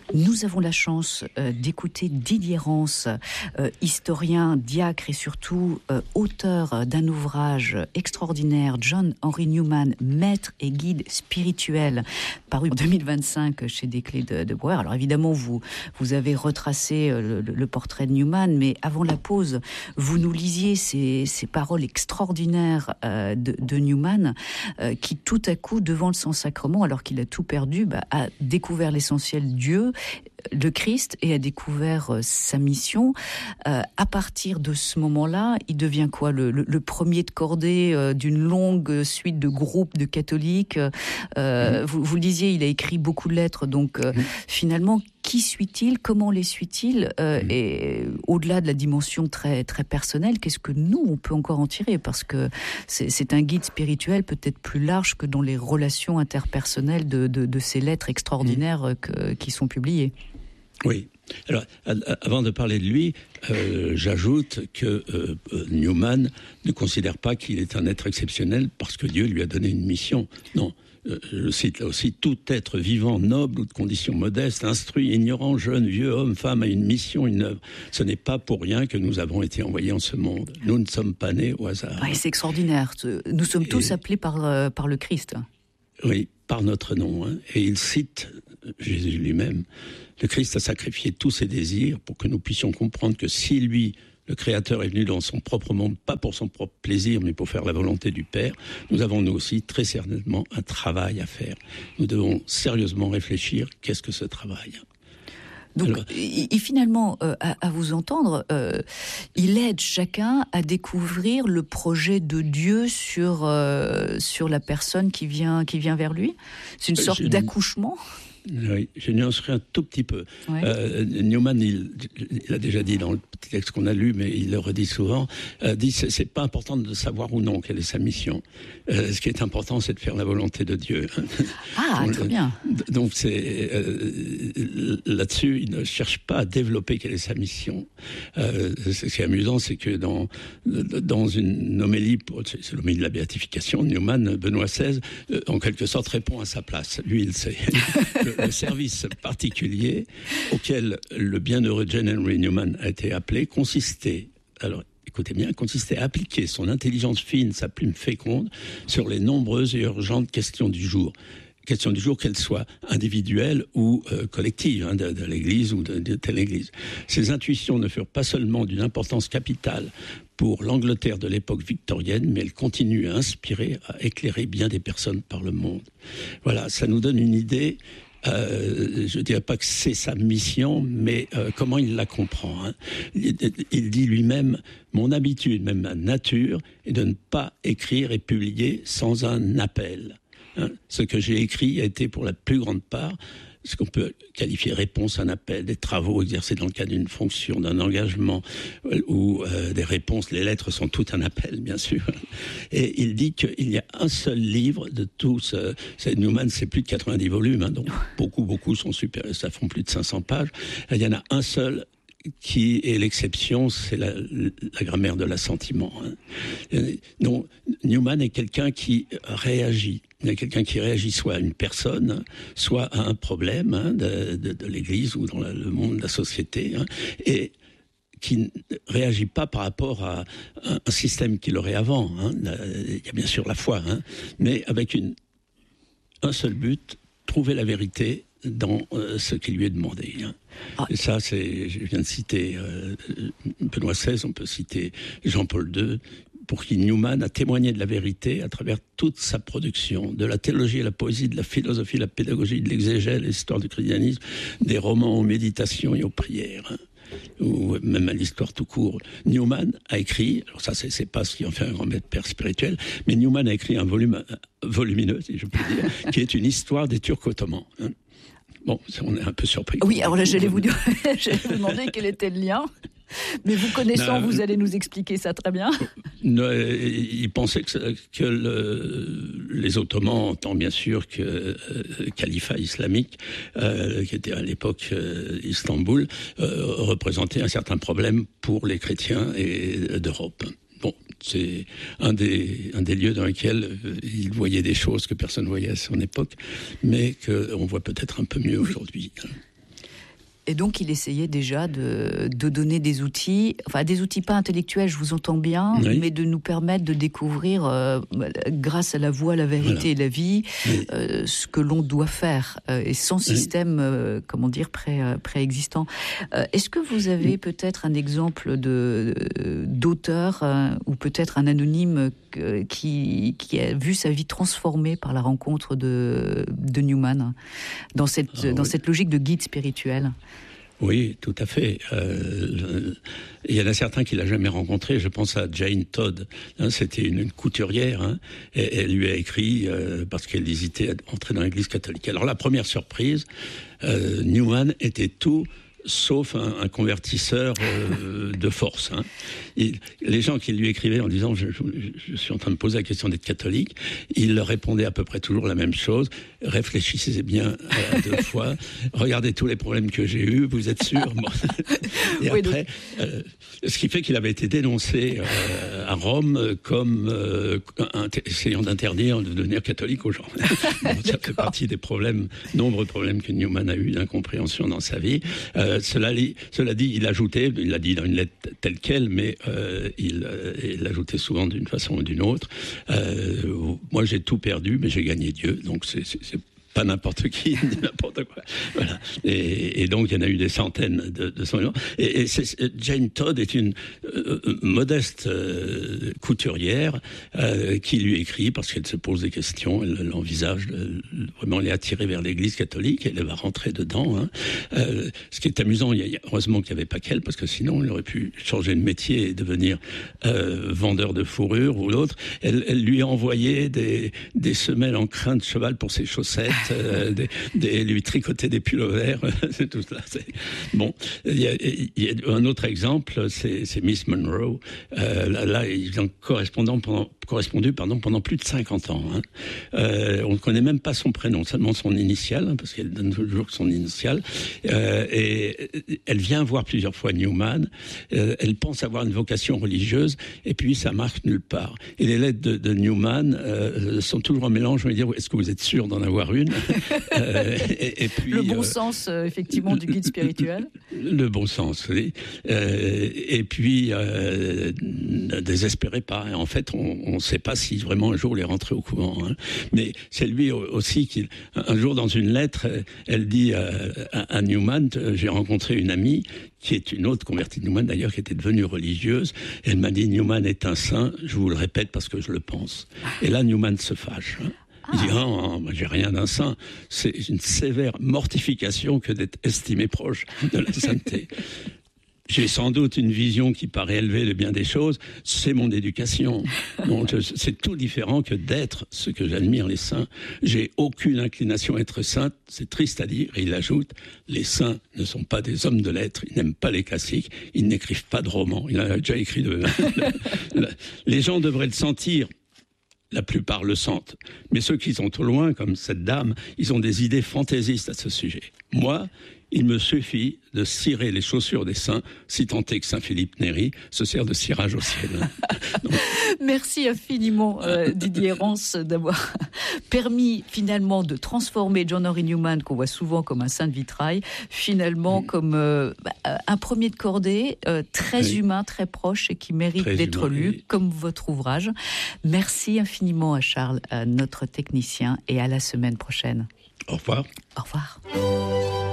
Nous avons la chance d'écouter Didier Rance, historien, diacre et surtout auteur d'un ouvrage extraordinaire, John Henry Newman, maître et guide spirituel, paru en 2025 chez Desclés de Brouwer. Alors évidemment, vous avez retracé le portrait de Newman, mais avant la pause, vous nous lisiez ces paroles extraordinaires de Newman, qui tout à coup, devant le Saint-Sacrement, alors qu'il a tout perdu, a découvert l'essentiel, Dieu, le Christ, et a découvert sa mission. À partir de ce moment-là, il devient quoi, le premier de cordée d'une longue suite de groupes de catholiques. Vous le disiez, il a écrit beaucoup de lettres, donc finalement, qui suit-il, comment les suit-il, et au-delà de la dimension très, très personnelle, qu'est-ce que nous, on peut encore en tirer, parce que c'est un guide spirituel peut-être plus large que dans les relations interpersonnelles de ces lettres extraordinaires qui sont publiées. Oui. Alors, avant de parler de lui, j'ajoute que Newman ne considère pas qu'il est un être exceptionnel parce que Dieu lui a donné une mission. Non. Je cite là aussi, tout être vivant, noble ou de condition modeste, instruit, ignorant, jeune, vieux, homme, femme, a une mission, une œuvre. Ce n'est pas pour rien que nous avons été envoyés en ce monde. Nous ne sommes pas nés au hasard. Oui, c'est extraordinaire. Nous sommes tous appelés par le Christ. Oui, par notre nom. Hein. Et il cite Jésus lui-même. Le Christ a sacrifié tous ses désirs pour que nous puissions comprendre que si lui, le Créateur, est venu dans son propre monde, pas pour son propre plaisir, mais pour faire la volonté du Père, nous avons nous aussi très certainement un travail à faire. Nous devons sérieusement réfléchir, qu'est-ce que ce travail ? Donc, et finalement, à vous entendre, il aide chacun à découvrir le projet de Dieu sur la personne qui vient vers lui. C'est une sorte d'accouchement. Oui, je nuancerai un tout petit peu. Ouais. Newman, il a déjà dit dans le petit texte qu'on a lu, mais il le redit souvent, dit c'est pas important de savoir ou non quelle est sa mission. Ce qui est important, c'est de faire la volonté de Dieu. Ah, très bien. Donc c'est là-dessus, il ne cherche pas à développer quelle est sa mission. Ce qui est amusant, c'est que dans une homélie, c'est l'homélie de la béatification, Newman, Benoît XVI, en quelque sorte répond à sa place. Lui, il sait. Le service particulier auquel le bienheureux John Henry Newman a été appelé consistait, alors écoutez bien, consistait à appliquer son intelligence fine, sa plume féconde sur les nombreuses et urgentes questions du jour. Questions du jour, qu'elles soient individuelles ou collectives, hein, de l'Église ou de telle Église. Ces intuitions ne furent pas seulement d'une importance capitale pour l'Angleterre de l'époque victorienne, mais elles continuent à inspirer, à éclairer bien des personnes par le monde. Voilà, ça nous donne une idée. Je ne dirais pas que c'est sa mission, mais comment il la comprend. Hein. Il dit lui-même, mon habitude, même ma nature, est de ne pas écrire et publier sans un appel. Hein. Ce que j'ai écrit a été pour la plus grande part ce qu'on peut qualifier réponse à un appel, des travaux exercés dans le cadre d'une fonction, d'un engagement, ou des réponses. Les lettres sont tout un appel, bien sûr. Et il dit qu'il y a un seul livre de tous. Newman, c'est plus de 90 volumes, hein, donc beaucoup sont supérieurs, ça font plus de 500 pages. Il y en a un seul qui est l'exception, c'est la grammaire de l'assentiment. Hein. Donc, Newman est quelqu'un qui réagit. Il y a quelqu'un qui réagit soit à une personne, soit à un problème, hein, de l'Église ou dans le monde de la société, hein, et qui ne réagit pas par rapport à un système qu'il aurait avant. Hein. Il y a bien sûr la foi, hein, mais avec un seul but, trouver la vérité dans ce qui lui est demandé. Hein. Ah. Et ça, je viens de citer Benoît XVI, on peut citer Jean-Paul II, pour qui Newman a témoigné de la vérité à travers toute sa production, de la théologie à la poésie, de la philosophie, la pédagogie, de l'exégèse, l'histoire du christianisme, des romans aux méditations et aux prières, hein, ou même à l'histoire tout court. Newman a écrit, alors ça c'est pas ce qui en fait un grand père spirituel, mais Newman a écrit un volume volumineux, si je peux dire, qui est une histoire des Turcs ottomans. Hein. Bon, on est un peu surpris. Oui, alors là, j'allais vous demander quel était le lien. Mais vous connaissant, vous allez nous expliquer ça très bien. Il pensait que les Ottomans, en tant bien sûr que califat islamique, qui était à l'époque Istanbul, représentaient un certain problème pour les chrétiens d'Europe. Bon, c'est un des lieux dans lesquels il voyait des choses que personne ne voyait à son époque, mais qu'on voit peut-être un peu mieux aujourd'hui. Et donc, il essayait déjà de donner des outils pas intellectuels, je vous entends bien, oui. mais de nous permettre de découvrir, grâce à la voix, la vérité et la vie, ce que l'on doit faire, et sans système, préexistant. Est-ce que vous avez peut-être un exemple d'auteur, ou peut-être un anonyme qui a vu sa vie transformée par la rencontre de Newman, dans cette logique de guide spirituel? Oui, tout à fait. Il y en a certains qu'il n'a jamais rencontrés. Je pense à Jane Todd. C'était une couturière. Et elle lui a écrit parce qu'elle hésitait à entrer dans l'Église catholique. Alors la première surprise, Newman était tout sauf un convertisseur de force. Les gens qui lui écrivaient en disant je suis en train de poser la question d'être catholique, il leur répondait à peu près toujours la même chose. Réfléchissez bien à 2 fois. Regardez tous les problèmes que j'ai eus. Vous êtes sûr? Et oui, après, ce qui fait qu'il avait été dénoncé à Rome comme essayant d'interdire de devenir catholique aux gens. Ça fait partie des nombreux problèmes que Newman a eu d'incompréhension dans sa vie. Cela dit, il l'a dit dans une lettre telle quelle, mais il l'ajoutait souvent d'une façon ou d'une autre. Moi, j'ai tout perdu, mais j'ai gagné Dieu. Donc, c'est pas n'importe qui, ni n'importe quoi. Voilà. Et donc, il y en a eu des centaines de son nom. Et Jane Todd est une modeste couturière qui lui écrit parce qu'elle se pose des questions, elle envisage, vraiment, elle est attirée vers l'Église catholique, elle va rentrer dedans. Ce qui est amusant, heureusement qu'il n'y avait pas qu'elle, parce que sinon, il aurait pu changer de métier et devenir vendeur de fourrure ou l'autre. Elle lui a envoyé des semelles en crin de cheval pour ses chaussettes, lui tricoter des pullovers, c'est tout ça. Bon, il y a un autre exemple, c'est Miss Monroe. Là, ils ont correspondu pendant plus de 50 ans. On ne connaît même pas son prénom, seulement son initiale, parce qu'elle donne toujours son initiale. Et elle vient voir plusieurs fois Newman. Elle pense avoir une vocation religieuse, et puis ça marche nulle part. Et les lettres de Newman sont toujours un mélange. Je vais dire, est-ce que vous êtes sûr d'en avoir une? Et puis, le bon sens, effectivement, du guide spirituel. Le bon sens, oui. Et puis, désespérez pas. En fait, on ne sait pas si vraiment un jour il est rentré au couvent. Mais c'est lui aussi qui, un jour dans une lettre, elle dit à Newman, j'ai rencontré une amie qui est une autre convertie de Newman d'ailleurs, qui était devenue religieuse. Elle m'a dit, Newman est un saint, je vous le répète parce que je le pense. Et là, Newman se fâche. Il dit, j'ai rien d'un saint. C'est une sévère mortification que d'être estimé proche de la sainteté. J'ai sans doute une vision qui paraît élevée de bien des choses. C'est mon éducation. Donc, c'est tout différent que d'être ce que j'admire les saints. J'ai aucune inclination à être saint. C'est triste à dire. Et il ajoute, les saints ne sont pas des hommes de lettres. Ils n'aiment pas les classiques. Ils n'écrivent pas de romans. Il en a déjà écrit de... Les gens devraient le sentir. La plupart le sentent. Mais ceux qui sont au loin, comme cette dame, ils ont des idées fantaisistes à ce sujet. Moi, il me suffit de cirer les chaussures des saints, si tant est que Saint-Philippe Néri se sert de cirage au ciel. Donc... Merci infiniment, Didier Rance, d'avoir permis finalement de transformer John Henry Newman, qu'on voit souvent comme un saint de vitrail, finalement comme un premier de cordée, très humain, très proche et qui mérite d'être lu, comme votre ouvrage. Merci infiniment à Charles, notre technicien, et à la semaine prochaine. Au revoir. Au revoir.